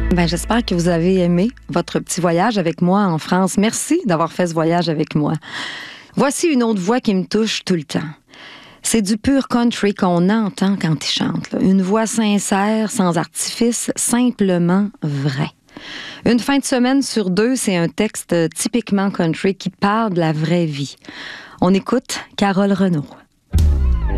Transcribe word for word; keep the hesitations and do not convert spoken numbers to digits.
Ben, j'espère que vous avez aimé votre petit voyage avec moi en France. Merci d'avoir fait ce voyage avec moi. Voici une autre voix qui me touche tout le temps. C'est du pur country qu'on entend quand il chante. Là. Une voix sincère, sans artifice, simplement vraie. Une fin de semaine sur deux, c'est un texte typiquement country qui parle de la vraie vie. On écoute Carole Renaud.